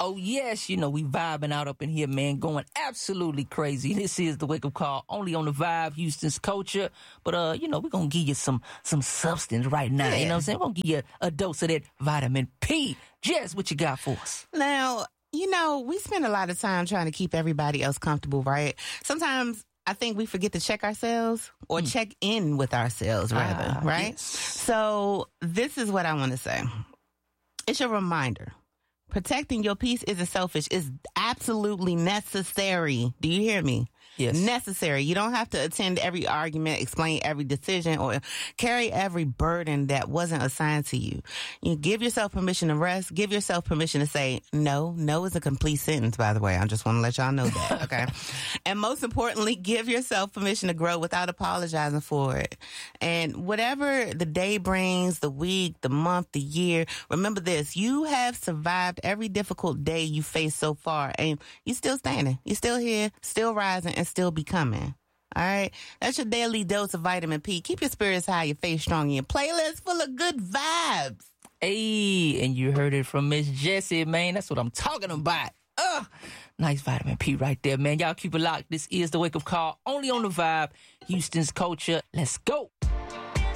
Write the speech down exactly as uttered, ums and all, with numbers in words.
Oh, yes, you know, we vibing out up in here, man, going absolutely crazy. This is the Wake Up Call, only on the Vibe, Houston's culture. But, uh, you know, we're going to give you some some substance right now. Yeah. You know what I'm saying? We're going to give you a, a dose of that vitamin P. Jess, what you got for us? Now, you know, we spend a lot of time trying to keep everybody else comfortable, right? Sometimes I think we forget to check ourselves or mm. check in with ourselves, rather, ah, right? Yes. So this is what I want to say. It's a reminder. Protecting your peace isn't selfish. It's absolutely necessary. Do you hear me? Yes. Necessary. You don't have to attend every argument, explain every decision, or carry every burden that wasn't assigned to you. You give yourself permission to rest. Give yourself permission to say no. No is a complete sentence, by the way. I just want to let y'all know that, okay? And most importantly, give yourself permission to grow without apologizing for it. And whatever the day brings, the week, the month, the year, remember this. You have survived every difficult day you faced so far, and you're still standing. You're still here, still rising, and still becoming. All right? That's your daily dose of vitamin P. Keep your spirits high, your faith strong, and your playlist full of good vibes. Hey, and you heard it from Miss Jessie, man. That's what I'm talking about. Ugh. Nice vitamin P right there, man. Y'all keep it locked. This is the Wake Up Call, only on the Vibe, Houston's culture. Let's go.